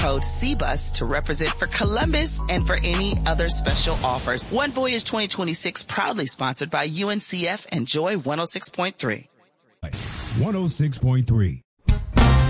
code CBUS to represent for Columbus and for any other special offers. One Voyage 2026 proudly sponsored by UNCF and Joy 106.3. 106.3.